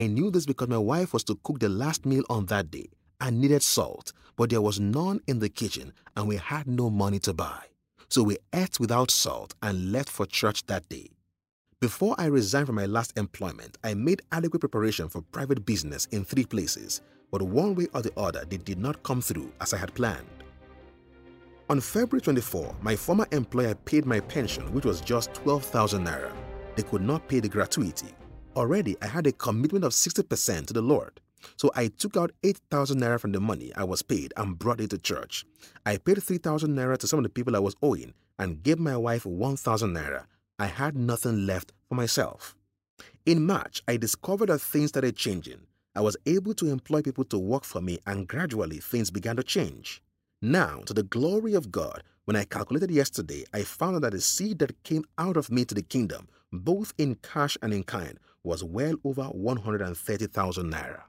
I knew this because my wife was to cook the last meal on that day and needed salt, but there was none in the kitchen and we had no money to buy. So we ate without salt and left for church that day. Before I resigned from my last employment, I made adequate preparation for private business in 3 places, but one way or the other, they did not come through as I had planned. On February 24, my former employer paid my pension, which was just 12,000 naira. They could not pay the gratuity. Already, I had a commitment of 60% to the Lord. So I took out 8,000 naira from the money I was paid and brought it to church. I paid 3,000 naira to some of the people I was owing and gave my wife 1,000 naira. I had nothing left for myself. In March, I discovered that things started changing. I was able to employ people to work for me and gradually things began to change. Now, to the glory of God, when I calculated yesterday, I found out that the seed that came out of me to the kingdom, both in cash and in kind, was well over 130,000 naira.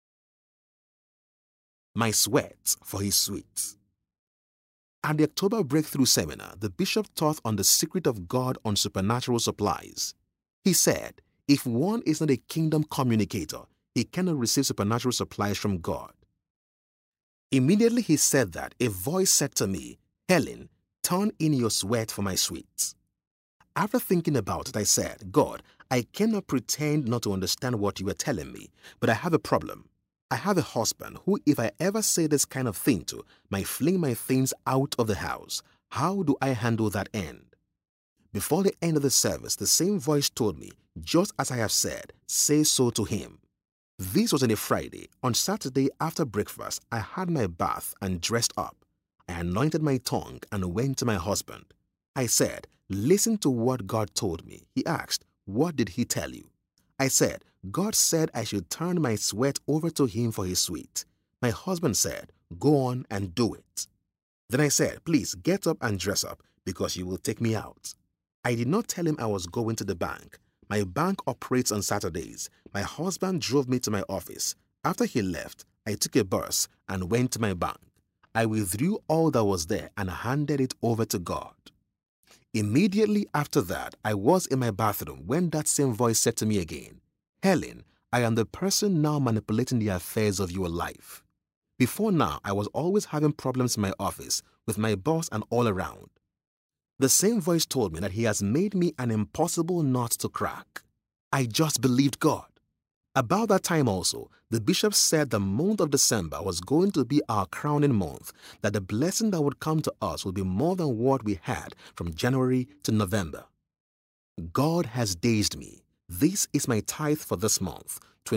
My sweat for his sweet. At the October Breakthrough Seminar, the bishop taught on the secret of God on supernatural supplies. He said, if one is not a kingdom communicator, he cannot receive supernatural supplies from God. Immediately he said that, a voice said to me, Helen, turn in your sweat for my sweets. After thinking about it, I said, God, I cannot pretend not to understand what you are telling me, but I have a problem. I have a husband who, if I ever say this kind of thing to, might fling my things out of the house. How do I handle that end? Before the end of the service, the same voice told me, just as I have said, say so to him. This was on a Friday. On Saturday after breakfast, I had my bath and dressed up. I anointed my tongue and went to my husband. I said, listen to what God told me. He asked, what did he tell you? I said, God said I should turn my sweat over to him for his sweet. My husband said, go on and do it. Then I said, please get up and dress up because you will take me out. I did not tell him I was going to the bank. My bank operates on Saturdays. My husband drove me to my office. After he left, I took a bus and went to my bank. I withdrew all that was there and handed it over to God. Immediately after that, I was in my bathroom when that same voice said to me again, Helen, I am the person now manipulating the affairs of your life. Before now, I was always having problems in my office, with my boss and all around. The same voice told me that he has made me an impossible nut to crack. I just believed God. About that time also, the bishop said the month of December was going to be our crowning month, that the blessing that would come to us would be more than what we had from January to November. God has dazed me. This is my tithe for this month,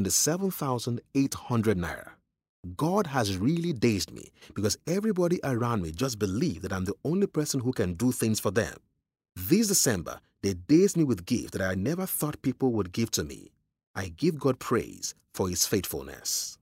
27,800 naira. God has really dazed me because everybody around me just believe that I'm the only person who can do things for them. This December, they dazed me with gifts that I never thought people would give to me. I give God praise for his faithfulness.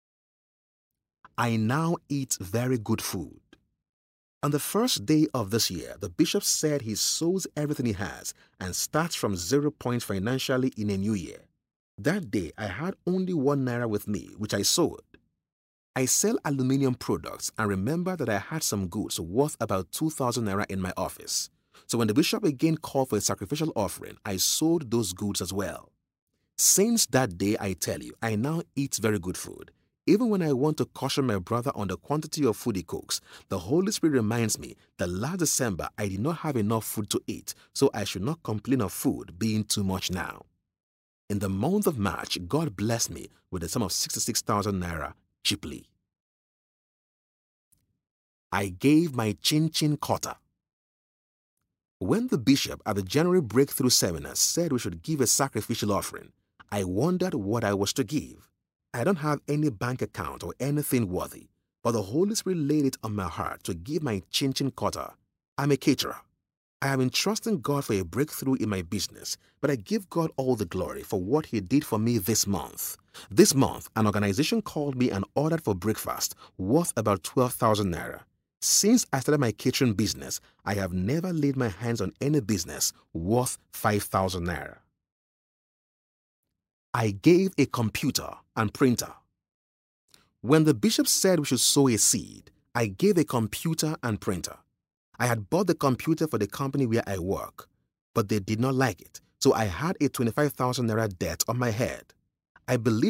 I now eat very good food. On the first day of this year, the bishop said he sows everything he has and starts from 0 points financially in a new year. That day, I had only 1 naira with me, which I sowed. I sell aluminium products and remember that I had some goods worth about 2,000 naira in my office. So when the bishop again called for a sacrificial offering, I sold those goods as well. Since that day, I tell you, I now eat very good food. Even when I want to caution my brother on the quantity of food he cooks, the Holy Spirit reminds me that last December I did not have enough food to eat, so I should not complain of food being too much now. In the month of March, God blessed me with a sum of 66,000 naira cheaply. I gave my chin-chin quota. When the bishop at the January Breakthrough Seminar said we should give a sacrificial offering, I wondered what I was to give. I don't have any bank account or anything worthy, but the Holy Spirit laid it on my heart to give my chin-chin quota. I'm a caterer. I have been trusting God for a breakthrough in my business, but I give God all the glory for what he did for me this month. This month, an organization called me and ordered for breakfast worth about 12,000 naira. Since I started my catering business, I have never laid my hands on any business worth 5,000 naira. I gave a computer and printer. When the bishop said we should sow a seed, I gave a computer and printer. I had bought the computer for the company where I work, but they did not like it, so I had a 25,000 naira debt on my head. I believe